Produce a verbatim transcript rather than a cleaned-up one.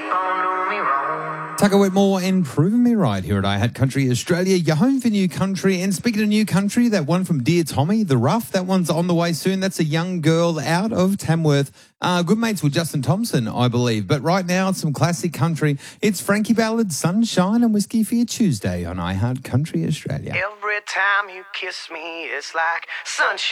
on, do me wrong. Tucker Whitmore and Proving Me Right here at I Had Country Australia, your home for new country. And speaking of new country, that one from Dear Tommy, The Rough, that one's on the way soon. That's a young girl out of Tamworth. Uh, good mates with Justin Thompson, I believe. But right now, some classic country. It's Frankie Ballard's Sunshine and Whiskey for your Tuesday on I Had Country Australia. Every time you kiss me, it's like sunshine.